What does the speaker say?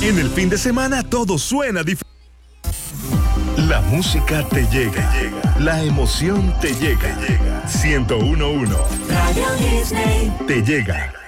En el fin de semana todo suena diferente. La música te llega. La emoción te llega. 101.1 Radio Disney te llega.